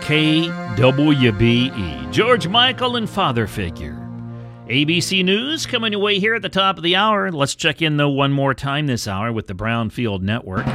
KWBE, George Michael and Father Figure. ABC News coming your way here at the top of the hour. Let's check in, though, one more time this hour with the Brownfield Network.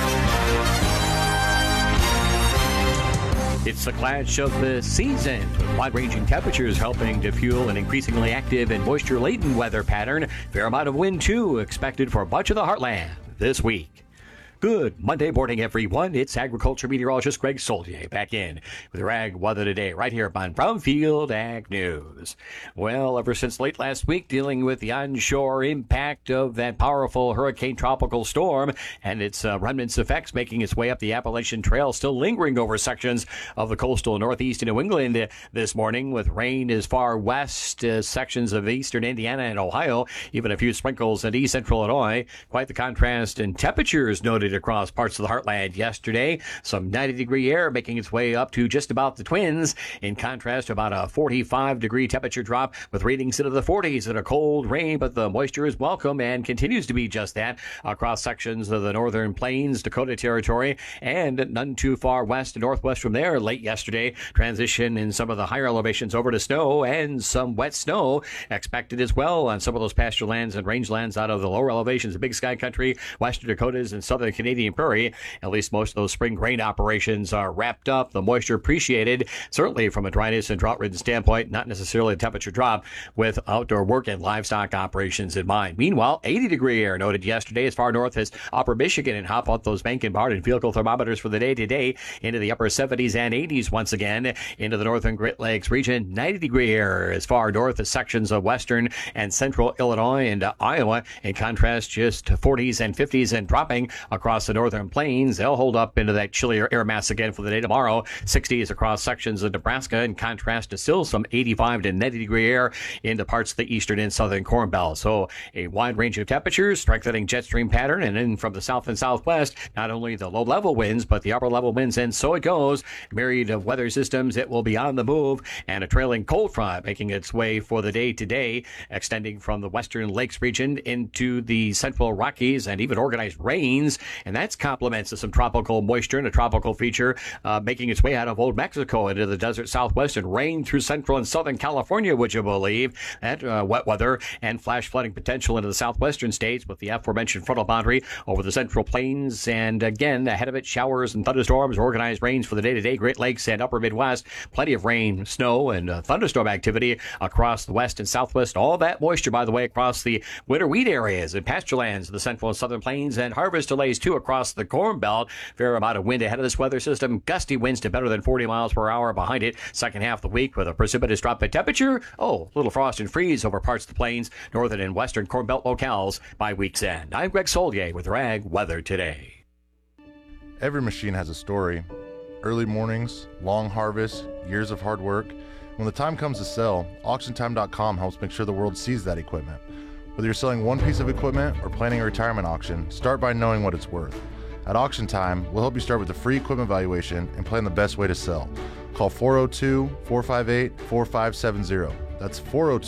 It's the clash of the season, with wide-ranging temperatures helping to fuel an increasingly active and moisture-laden weather pattern. Fair amount of wind, too, expected for much of the heartland this week. Good Monday morning, everyone. It's agriculture meteorologist Greg Solier back in with your ag weather today, right here on Brownfield Ag News. Well, ever since late last week, dealing with the onshore impact of that powerful hurricane tropical storm and its remnants effects making its way up the Appalachian Trail, still lingering over sections of the coastal northeast New England this morning, with rain as far west as sections of eastern Indiana and Ohio, even a few sprinkles in east central Illinois. Quite the contrast in temperatures noted across parts of the heartland yesterday. Some 90-degree air making its way up to just about the Twins, in contrast to about a 45-degree temperature drop with readings into the 40s and a cold rain, but the moisture is welcome and continues to be just that across sections of the northern plains, Dakota Territory, and none too far west and northwest from there. Late yesterday, transition in some of the higher elevations over to snow, and some wet snow expected as well on some of those pasture lands and rangelands out of the lower elevations of Big Sky Country, western Dakotas, and southern Canadian Prairie. At least most of those spring grain operations are wrapped up. The moisture appreciated, certainly from a dryness and drought-ridden standpoint, not necessarily a temperature drop, with outdoor work and livestock operations in mind. Meanwhile, 80-degree air noted yesterday as far north as Upper Michigan, and hop out those bank and barn and vehicle thermometers for the day today into the upper 70s and 80s once again. Into the northern Great Lakes region, 90-degree air as far north as sections of western and central Illinois and Iowa. In contrast, just 40s and 50s and dropping across the northern plains. They'll hold up into that chillier air mass again for the day tomorrow. 60s across sections of Nebraska, in contrast to still some 85 to 90-degree air into parts of the eastern and southern Corn Belt. So a wide range of temperatures, strengthening jet stream pattern, and then from the south and southwest, not only the low-level winds, but the upper-level winds, and so it goes. Myriad of weather systems, it will be on the move, and a trailing cold front making its way for the day today, extending from the western lakes region into the central Rockies, and even organized rains. And that's complements of some tropical moisture and a tropical feature making its way out of Old Mexico into the desert southwest, and rain through central and southern California, would you believe? That wet weather and flash flooding potential into the southwestern states with the aforementioned frontal boundary over the central plains. And again, ahead of it, showers and thunderstorms, organized rains for the day-to-day Great Lakes and upper Midwest. Plenty of rain, snow, and thunderstorm activity across the west and southwest. All that moisture, by the way, across the winter wheat areas and pasture lands of the central and southern plains, and harvest delays, too, across the Corn Belt. Fair amount of wind ahead of this weather system. Gusty winds to better than 40 miles per hour behind it. Second half of the week with a precipitous drop in temperature. Little frost and freeze over parts of the plains, northern and western Corn Belt locales by week's end. I'm Greg Solier with your ag weather today. Every machine has a story. Early mornings, long harvests, years of hard work. When the time comes to sell, AuctionTime.com helps make sure the world sees that equipment. Whether you're selling one piece of equipment or planning a retirement auction, start by knowing what it's worth. At Auction Time, we'll help you start with a free equipment valuation and plan the best way to sell. Call 402-458-4570. That's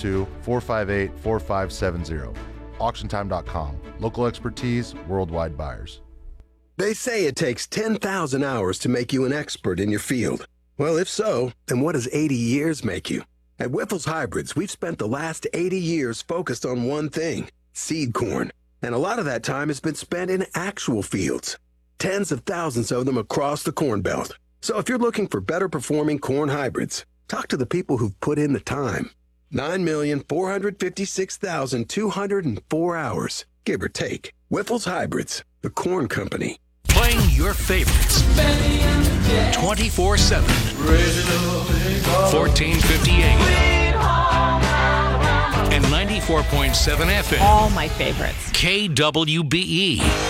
402-458-4570. AuctionTime.com. Local expertise, worldwide buyers. They say it takes 10,000 hours to make you an expert in your field. Well, if so, then what does 80 years make you? At Wyffels Hybrids, we've spent the last 80 years focused on one thing, seed corn. And a lot of that time has been spent in actual fields. Tens of thousands of them across the Corn Belt. So if you're looking for better performing corn hybrids, talk to the people who've put in the time. 9,456,204 hours, give or take. Wyffels Hybrids, the corn company. Playing your favorites 24/7. 1450 AM and 94.7 FM. All my favorites. KWBE.